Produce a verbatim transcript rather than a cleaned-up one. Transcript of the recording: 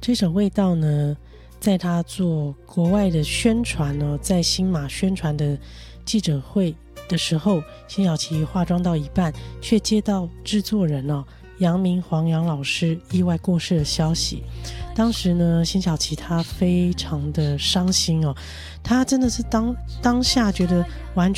这首味道呢，在他做国外的宣传哦，在新马宣传的记者会的时候，辛晓琪化妆到一半，却接到制作人哦杨明黄杨老师意外过世的消息。当时呢，辛晓琪她非常的伤心哦，她真的是当当下觉得完全